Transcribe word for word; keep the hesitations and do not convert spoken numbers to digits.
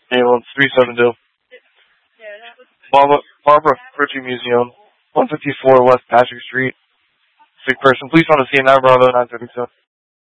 Ambulance three seven two. Barbara, Barbara Ritchie Museum, one fifty-four West Patrick Street. Sick person. Please want to see an Bravo nine thirty-seven.